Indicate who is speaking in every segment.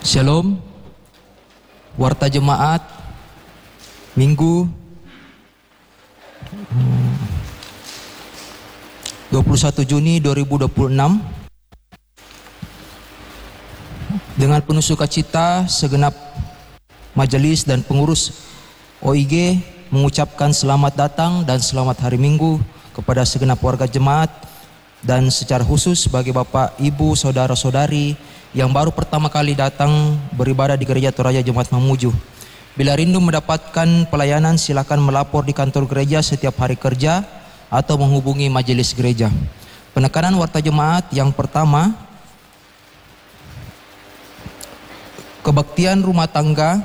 Speaker 1: Shalom, Warta Jemaat, Minggu 21 Juni 2026. Dengan penuh sukacita, segenap majelis dan pengurus OIG mengucapkan selamat datang dan selamat hari Minggu kepada segenap warga jemaat, dan secara khusus bagi Bapak, Ibu, Saudara-saudari yang baru pertama kali datang beribadah di Gereja Toraja Jemaat Mamuju. Bila rindu mendapatkan pelayanan, silakan melapor di kantor gereja setiap hari kerja atau menghubungi majelis gereja. Penekanan warta jemaat yang pertama, kebaktian rumah tangga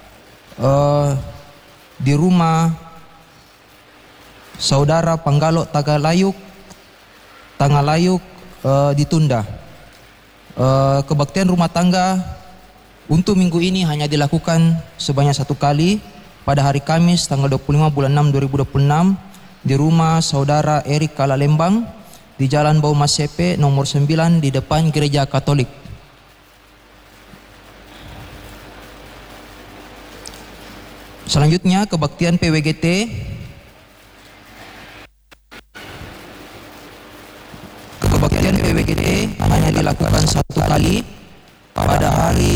Speaker 1: di rumah Saudara Panggalo Tangalayuk ditunda. Kebaktian rumah tangga untuk minggu ini hanya dilakukan sebanyak 1 kali pada hari Kamis tanggal 25 bulan 6 2026 di rumah Saudara Erik Kalalembang di Jalan Bau Masepe nomor 9 di depan Gereja Katolik. Selanjutnya, kebaktian PWGT hanya dilakukan 1 kali pada hari